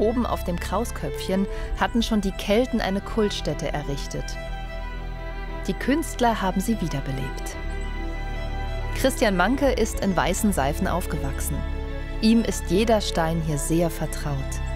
Oben auf dem Krausköpfchen hatten schon die Kelten eine Kultstätte errichtet. Die Künstler haben sie wiederbelebt. Christian Manke ist in Weißenseifen aufgewachsen. Ihm ist jeder Stein hier sehr vertraut.